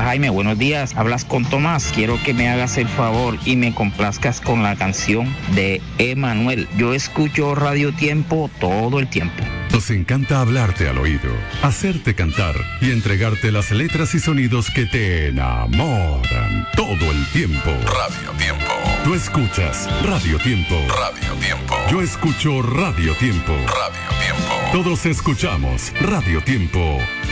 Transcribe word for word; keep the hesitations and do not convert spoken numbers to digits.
Jaime, buenos días. Hablas con Tomás. Quiero que me hagas el favor y me complazcas con la canción de Emanuel. Yo escucho Radio Tiempo todo el tiempo. Nos encanta hablarte al oído, hacerte cantar y entregarte las letras y sonidos que te enamoran todo el tiempo. Radio Tiempo. Tú escuchas Radio Tiempo. Radio Tiempo. Yo escucho Radio Tiempo. Radio Tiempo. Todos escuchamos Radio Tiempo.